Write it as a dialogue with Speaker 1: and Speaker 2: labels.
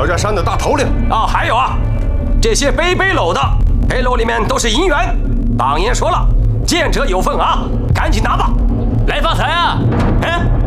Speaker 1: 赵家山的大头领
Speaker 2: 啊！还有啊，这些背篓的背篓里面都是银元。当爷说了，见者有份啊，赶紧拿吧！
Speaker 3: 来发财啊！
Speaker 2: 哎。